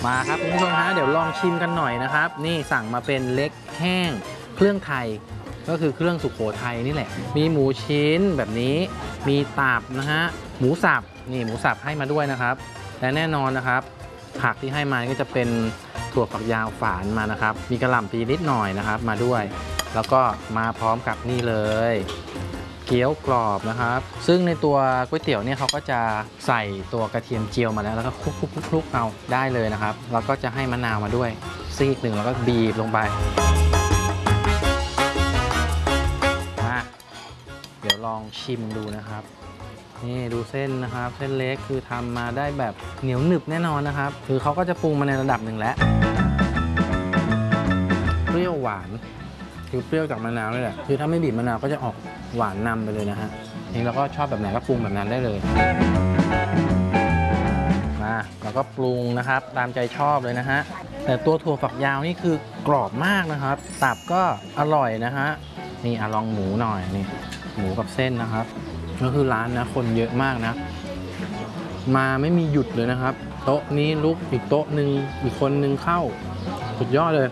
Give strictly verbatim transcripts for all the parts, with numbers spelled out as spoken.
มาครับคุณผู้ชมฮะเดี๋ยวลองชิมกันหน่อยนะครับนี่สั่งมาเป็นเล็กแห้งเครื่องไทยก็คือเครื่องสุโขทัยนี่แหละมีหมูชิ้นแบบนี้มีตับนะฮะหมูสับนี่หมูสับให้มาด้วยนะครับและแน่นอนนะครับผักที่ให้มาก็จะเป็นถั่วฝักยาวฝานมานะครับมีกระหล่ำปีนิดหน่อยนะครับมาด้วยแล้วก็มาพร้อมกับนี่เลยเกี๊ยวกรอบนะครับซึ่งในตัวก๋วยเตี๋ยวเนี่ยเขาก็จะใส่ตัวกระเทียมเจียวมาแล้วแล้วก็คลุกๆๆเอาได้เลยนะครับแล้วก็จะให้มะนาวมาด้วยซีกหนึ่งแล้วก็บีบลงไปมาเดี๋ยวลองชิมดูนะครับนี่ดูเส้นนะครับเส้นเล็กคือทำมาได้แบบเหนียวหนึบแน่นอนนะครับคือเขาก็จะปรุงมาในระดับหนึ่งแล้วเปรี้ยวหวานคือเปรี้ยวจากมะนาวนี่แหละคือถ้าไม่บีบมะนาวก็จะออกหวานนำไปเลยนะฮะนี่เราก็ชอบแบบไหนก็ปรุงแบบนั้นได้เลยมาแล้วก็ปรุงนะครับตามใจชอบเลยนะฮะแต่ตัวถั่วฝักยาวนี่คือกรอบมากนะครับตับก็อร่อยนะฮะนี่อ่ะลองหมูหน่อยนี่หมูกับเส้นนะครับก็คือร้านนะคนเยอะมากนะมาไม่มีหยุดเลยนะครับโต๊ะนี้ลุกอีกโต๊ะหนึ่งอีกคนนึงเข้าสุดยอดเลย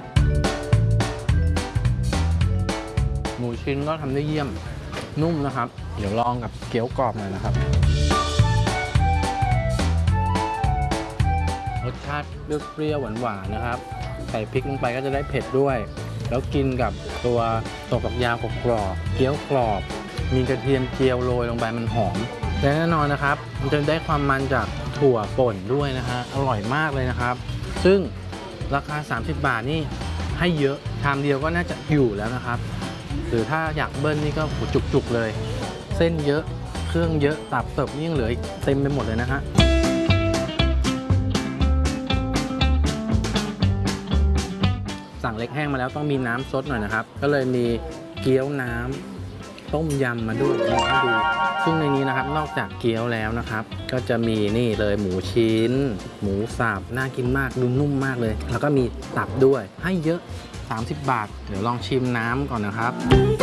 หมูชิ้นก็ทำได้เยี่ยมนุ่มนะครับเดี๋ยวลองกับเกี๊ยวกรอบหน่อยนะครับรสชาติเปรี้ยวๆหวานๆนะครับใส่พริกลงไปก็จะได้เผ็ดด้วยแล้วกินกับตัวถั่วฝักยาวกรอบเกี๊ยวกรอบมีกระเทียมเจียวโรยลงไปมันหอมและแน่นอนนะครับมันจะได้ความมันจากถั่วป่นด้วยนะฮะอร่อยมากเลยนะครับซึ่งราคาสามสิบบาทนี่ให้เยอะชามเดียวก็น่าจะอยู่แล้วนะครับหรือถ้าอยากเบิ้ลนี่ก็จุกๆเลยเส้นเยอะเครื่องเยอะตับเติบนี่ยังเหลืออีกเต็มไปหมดเลยนะฮะสั่งเล็กแห้งมาแล้วต้องมีน้ำซดหน่อยนะครับก็เลยมีเกี๊ยวน้ำต้มยำมาด้วยให้ดูซึ่งในนี้นะครับนอกจากเกี๊ยวแล้วนะครับก็จะมีนี่เลยหมูชิ้นหมูสับน่ากินมากดูนุ่มมากเลยแล้วก็มีตับด้วยให้เยอะสามสิบบาทเดี๋ยวลองชิมน้ำก่อนนะครับ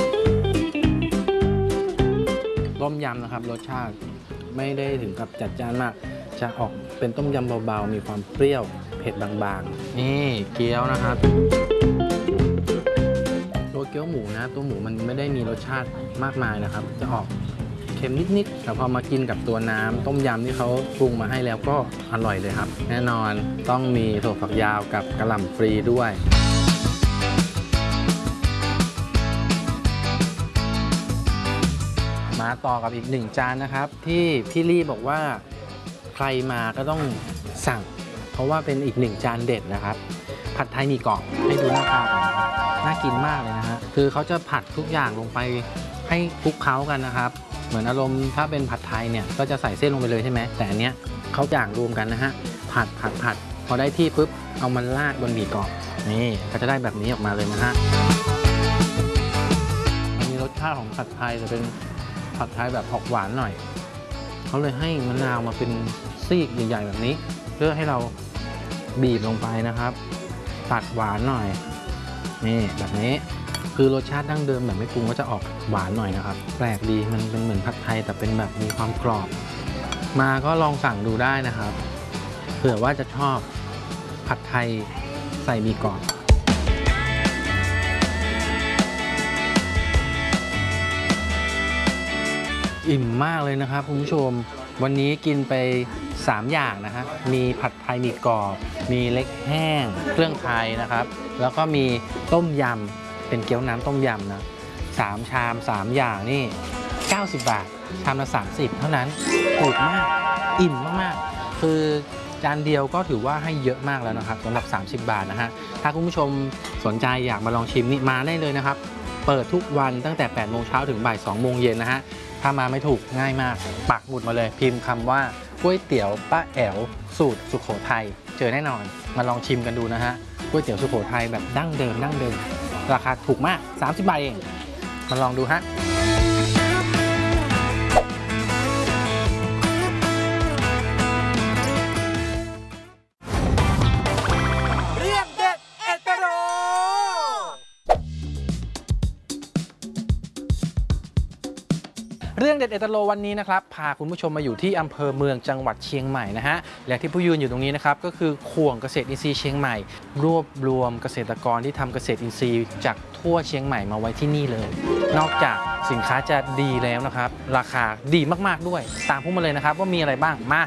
ต้มยำนะครับรสชาติไม่ได้ถึงกับจัดจ้านมากจะออกเป็นต้มยำเบาๆมีความเปรี้ยวเผ็ดบางๆนี่เกี๊ยวนะครับตัวเกี๊ยวหมูนะตัวหมูมันไม่ได้มีรสชาติมากมายนะครับจะออกเค็มนิดๆแต่พอมากินกับตัวน้ำต้มยำที่เขาปรุงมาให้แล้วก็อร่อยเลยครับแน่นอนต้องมีถั่วฝักยาวกับกะหล่ำฟรีด้วยมาต่อกับอีกหนึ่งจานนะครับที่พี่ลี่บอกว่าใครมาก็ต้องสั่งเพราะว่าเป็นอีกหนึ่งจานเด็ดนะครับผัดไทยหมี่กรอบให้ดูหน้าตาก่อนนะครับน่ากินมากเลยนะฮะคือเขาจะผัดทุกอย่างลงไปให้คลุกเคล้ากันนะครับเหมือนอารมณ์ถ้าเป็นผัดไทยเนี่ยก็จะใส่เส้นลงไปเลยใช่ไหมแต่อันเนี้ยเขาอย่างรวมกันนะฮะผัดผัดผัดพอได้ที่ปุ๊บเอามันราดบนหมี่กรอบนี่ก็จะได้แบบนี้ออกมาเลยนะฮะมีรสชาติของผัดไทยจะเป็นผัดไทยแบบออกหวานหน่อยเขาเลยให้มะนาวมาเป็นซีกใหญ่ๆแบบนี้เพื่อให้เราบีบลงไปนะครับตัดหวานหน่อยนี่แบบนี้คือรสชาติดั้งเดิมแบบไม่ปรุงก็จะออกหวานหน่อยนะครับแปลกดีมันเป็นเหมือนผัดไทยแต่เป็นแบบมีความกรอบมาก็ลองสั่งดูได้นะครับเผื่อว่าจะชอบผัดไทยใส่หมี่กรอบอิ่มมากเลยนะครับคุณผู้ชมวันนี้กินไปสามอย่างนะฮะมีผัดไทยหมี่กรอบมีเล็กแห้งเครื่องไทยนะครับแล้วก็มีต้มยำเป็นเกี๊ยวน้ำต้มยำนะสามชามสามอย่างนี่เก้าสิบบาทชามละสามสิบเท่านั้นถูกมากอิ่มมากๆคือจานเดียวก็ถือว่าให้เยอะมากแล้วนะครับสำหรับสามสิบบาทนะฮะถ้าคุณผู้ชมสนใจอยากมาลองชิมนี่มาได้เลยนะครับเปิดทุกวันตั้งแต่แปดโมงเช้าถึงบ่ายสองโมงเย็นนะฮะถ้ามาไม่ถูกง่ายมากปักหมุดมาเลยพิมพ์คำว่าก๋วยเตี๋ยวป้าแอ๋วสูตรสุโขทัยเจอแน่นอนมาลองชิมกันดูนะฮะก๋วยเตี๋ยวสุโขทัยแบบดั้งเดิมดั้งเดิมราคาถูกมากสามสิบบาทเองมาลองดูฮะเรื่องเด็ดเอตโรเรื่องเด็ดเอตโลวันนี้นะครับพาคุณผู้ชมมาอยู่ที่อำเภอเมืองจังหวัดเชียงใหม่นะฮะและที่ผู้ยืนอยู่ตรงนี้นะครับก็คือข่วงเกษตรอินทรีย์เชียงใหม่รวบรวมเกษตรกรที่ทำเกษตรอินทรีย์จากทั่วเชียงใหม่มาไว้ที่นี่เลยนอกจากสินค้าจะดีแล้วนะครับราคาดีมากๆด้วยตามพวกมาเลยนะครับว่ามีอะไรบ้างมา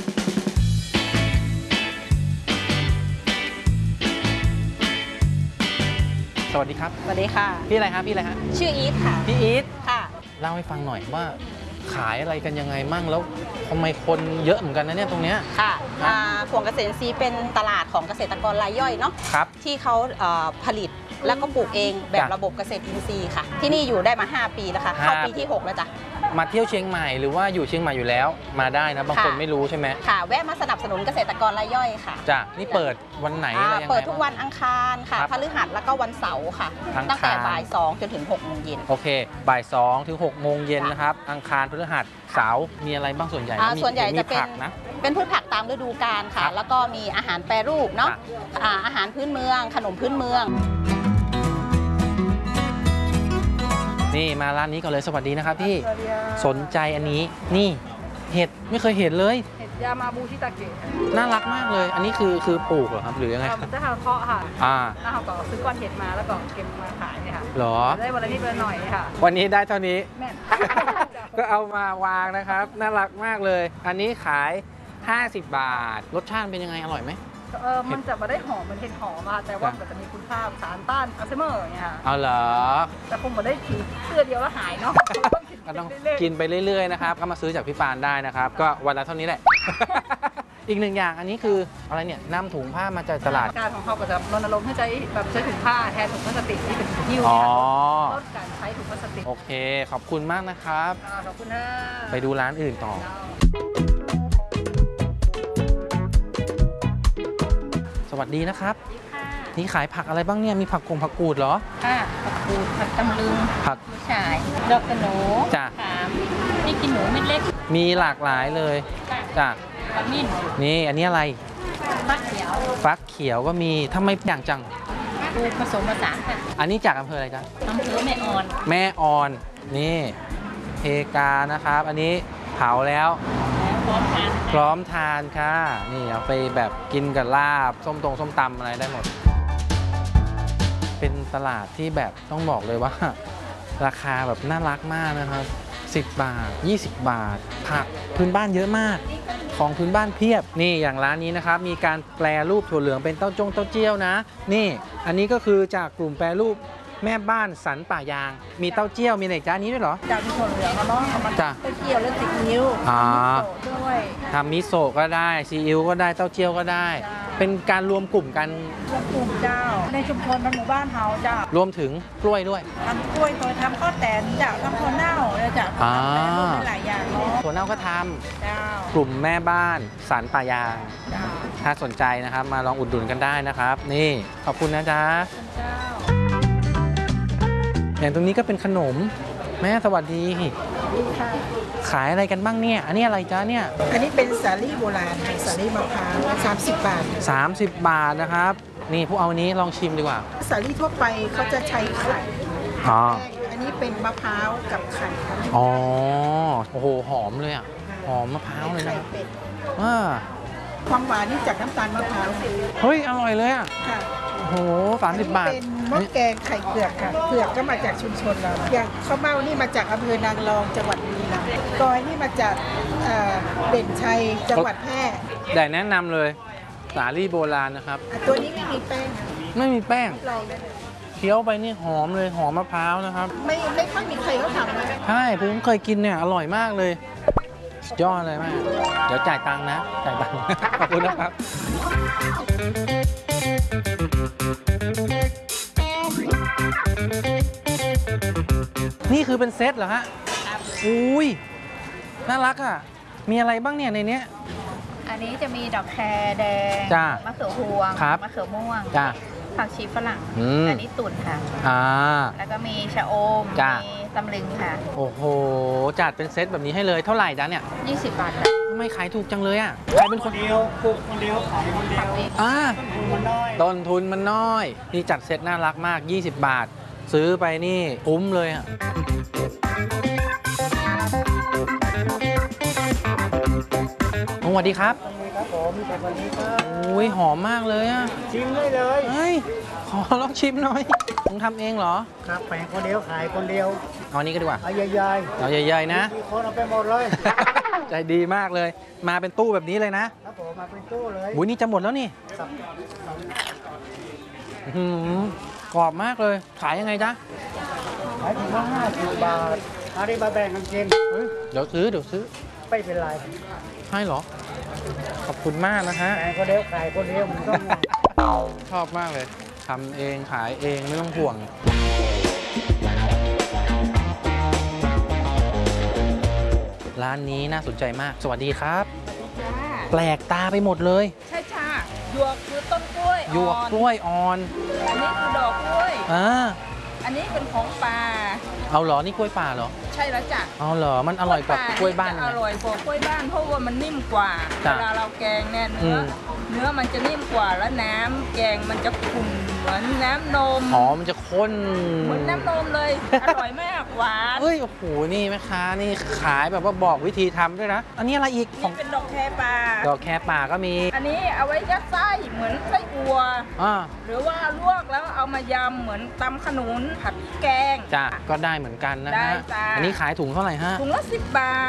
สวัสดีครับสวัสดีค่ะพี่อะไรครับพี่อะไรฮะชื่ออีทค่ะพี่อีทค่ะเล่าให้ฟังหน่อยว่าขายอะไรกันยังไงมั่งแล้วทำไมคนเยอะเหมือนกันนะเนี่ยตรงเนี้ยค่ะข่วงเกษตรอินทรีย์เป็นตลาดของเกษตรกรรายย่อยเนาะครับที่เขาผลิตแล้วก็ปลูกเองแบบระบบเกษตรอินทรีย์ค่ะที่นี่อยู่ได้มาห้าปีแล้วค่ะเข้าปีที่หกแล้วจ้ะมาเที่ยวเชียงใหม่หรือว่าอยู่เชียงใหม่อยู่แล้วมาได้นะบางคนไม่รู้ใช่ไหมค่ะแวะมาสนับสนุนเกษตรกรรายย่อยค่ะจ้ะนี่เปิดวันไหนอะไรยังไงเปิดทุกวันอังคารค่ะพฤหัสแล้วก็วันเสาร์ค่ะตั้งแต่บ่ายสองจนถึงหกโมงเย็นโอเคบ่ายสองถึงหกโมงเย็นนะครับอังคารพฤหัสเสาร์มีอะไรบ้างส่วนใหญ่ส่วนใหญ่จะเป็นเป็นพืชผักตามฤดูกาลค่ะแล้วก็มีอาหารแปรรูปเนาะอาหารพื้นเมืองขนมพื้นเมืองนี่มาร้านนี้ก่อนเลยสวัสดีนะครับพี่สนใจอันนี้นี่เห็ดไม่เคยเห็นเลยเห็ดยามาบูชิตาเกะน่ารักมากเลยอันนี้คือคือปลูกเหรอครับหรือยังไงมันจะทำเพาะค่ะอ่าแล้วเขาก็ซื้อก้อนเห็ดมาแล้วก็เก็บมาขายเนี่ยค่ะหรอได้วันละนิดวันละหน่อยค่ะวันนี้ได้เท่านี้แม่ก็เอามาวางนะครับน่ารักมากเลยอันนี้ขายห้าสิบบาทรสชาติเป็นยังไงอร่อยไหมเออมันจะมาได้หอมมันเห็ดหอมมาแต่ว่ามันจะมีคุณค่าสารต้านอัลไซเมอร์อย่างเงี้ยค่ะเอาเหรอแต่คงมาได้ถือเสื้อเดียวแล้วหายเนาะก็ต้องกินไปเรื่อยๆนะครับก็มาซื้อจากพี่ปานได้นะครับก็วันละเท่านี้แหละ อีกหนึ่งอย่างอันนี้คืออะไรเนี่ยนำถุงผ้ามาจากตลาดการของเขาก็จะรณรงค์ให้ใช้แบบใช้ถุงผ้าแทนถุงพลาสติกที่เป็นถุงหิ้วลดการใช้ถุงพลาสติกโอเคขอบคุณมากนะครับขอบคุณนะไปดูร้านอื่นต่อสวัสดีนะครับนี่ขายผักอะไรบ้างเนี่ยมีผักกงผักกูดเหรอค่ะผักกูดผักตำลึงผักฉ่ายดอกกระโหนจ้ะนี่กินหนูเม็ดเล็กมีหลากหลายเลยจ้ะขมิ้นนี่อันนี้อะไรฟักเขียวฟักเขียวก็มีทำไมอย่างจังปลูกผสมผสานค่ะอันนี้จากอำเภออะไรจ๊ะอำเภอแม่ออนแม่ออนนี่เพกานะครับอันนี้เผาแล้วพร้อมทานพร้อมทานค่ะนี่เอาไปแบบกินกับลาบส้มตรงส้มตำอะไรได้หมดเป็นตลาดที่แบบต้องบอกเลยว่าราคาแบบน่ารักมากนะครับสิบบาทยี่สิบบาทผักพื้นบ้านเยอะมากของพื้นบ้านเพียบนี่อย่างร้านนี้นะครับมีการแปรรูปถั่วเหลืองเป็นเต้าจงเต้าเจี้ยวนะนี่อันนี้ก็คือจากกลุ่มแปรรูปแม่บ้านสันป่ายางมีเต้าเจี้ยวมีอะไรจานนี้ด้วยเหรอจากถั่วเหลืองเนาะเอามาเต้าเจี้ยวและซีอิ๊วด้วยทำมิโซะก็ได้ซีอิ๊วก็ได้เต้าเจี้ยวก็ได้เป็นการรวมกลุ่มกันรวมกลุ่มเจ้าในชุมชนในหมู่บ้านเฮาเจ้ารวมถึงกล้วยด้วยทำกล้วยตัวทำข้าวแตนเจ้าทำถั่วเน่าเจ้าทำหลายอย่างเนาะถั่วเน่าก็ทำเจ้ากลุ่มแม่บ้านสันป่ายางถ้าสนใจนะครับมาลองอุดหนุนกันได้นะครับนี่ขอบคุณนะจ๊ะอย่างตรงนี้ก็เป็นขนมแม่สวัสดีขายอะไรกันบ้างเนี่ยอันนี้อะไรจ๊ะเนี่ยอันนี้เป็นสาลี่โบราณสาลี่มะพร้าวสามสิบบาทสามสิบบาทนะครับนี่พวกเอาอันนี้ลองชิมดีกว่าสาลี่ทั่วไปเขาจะใช้ไข่อ๋ออันนี้เป็นมะพร้าวกับไข่อ๋อโอ้โหหอมเลยอ่ะหอมมะพร้าวเลยนะว่าความหวานนี่จากน้ำตาลมะพร้าวเฮ้ยอร่อยเลยอ่ะโอ้โหสามสิบบาทเป็นหม้อแกงไข่เผือกค่ะเผือกก็มาจากชุมชนเราอย่างข้าวเม่านี่มาจากอำเภอนางรองจังหวัดบุรีรัมย์กอยนี่มาจากเด่นชัยจังหวัดแพร่ได้แนะนำเลยสาลี่โบราณนะครับตัวนี้ไม่มีแป้งไม่มีแป้งเคี้ยวไปนี่หอมเลยหอมมะพร้าวนะครับไม่ไม่ค่อยมีใครเขาทำเลยใช่ผมเคยกินเนี่ยอร่อยมากเลยสุดยอดเลยแม่เดี๋ยวจ่ายตังค์นะจ่ายตังค์ขอบคุณนะครับนี่คือเป็นเซตเหรอฮะครับอุ้ยน่ารักอ่ะมีอะไรบ้างเนี่ยในเนี้ยอันนี้จะมีดอกแครแดงมะเขือพวงมะเขือม่วงผักชีฝรั่งอันนี้ตุ๋นค่ะอ่าแล้วก็มีชะอมมีตำลึงค่ะโอ้โหจัดเป็นเซตแบบนี้ให้เลยเท่าไหร่จ๊ะเนี่ยยี่สิบบาททำไมขายถูกจังเลยอ่ะใครเป็นคนเดียวปลูกคนเดียวขายคนเดียวอ่าต้นทุนมันน้อยนี่จัดเซตน่ารักมากยี่สิบบาทซื้อไปนี่คุ้มเลยอ่ะสวัสดีครับสวัสดีครับผมสวัสดีครับโอ้ยหอมมากเลยอ่ะชิมได้เลยเฮ้ยขอลองชิมหน่อยมึงทำเองเหรอครับแปลงคนเดียวขายคนเดียวเอาอันนี้ก็ดีกว่าเอาใหญ่เอาใหญ่ๆนะๆมีคนเอาไปหมดเลยใจดีมากเลย มาเป็นตู้แบบนี้เลยนะครับผมมาเป็นตู้เลยอุ้ยนี่จะหมดแล้วนี่ครับอื้อหือกรอบมากเลย ขายยังไงจ๊ะขายถุงละห้าสิบบาทเอาได้มาแบ่งกันกินเฮ้ยเดี๋ยวซื้อเดี๋ยวซื้อไม่เป็นไรให้เหรอ ขอบคุณมากนะฮะแปลงคนเดียวขายคนเดียวมันต้องชอบมากเลยทำเองขายเองไม่ต้องห่วง ร้านนี้น่าสนใจมาก สวัสดีครับจ้าแปลกตาไปหมดเลยใช่จ้าหยวกคือต้นกล้วยหยวกกล้วยอ่อนอันนี้คือดอกกล้วยอ่าอันนี้เป็นของป่าเอาเหรอ นี่กล้วยป่าเหรอใช่แล้วจ้ะเอาเหรอ มันอร่อยกว่ากล้วยบ้านจะยังอไงร่อยกว่ากล้วยบ้านเพราะว่ามันนิ่มกว่าจ้ะเวลาเราแกงเนี่ยอืเนื้อมเนื้อมันจะนิ่มกว่าแล้วน้ำแกงมันจะขุ่นเหมือนน้ำนมอ๋อมันจะข้นเหมือนน้ำนมเลย อร่อยมากหวานเฮ้ย โอ้โห นี่แม่ค้านี่ขายแบบว่าบอกวิธีทำด้วยนะ อันนี้อะไรอีกขอนี่งเป็นดอกแคป่าดอกแคป่าก็มีอันนี้เอาไว้ยัดไส้เหมือนไส้อัวอ่าหรือว่าลวกแล้วเอามายำเหมือนตำขนุนผัดแกงจ้ะก็ได้เหมือนกันนะได้ฮะจ้ะอันนี้ขายถุงเท่าไหร่ฮะถุงละสิบบาท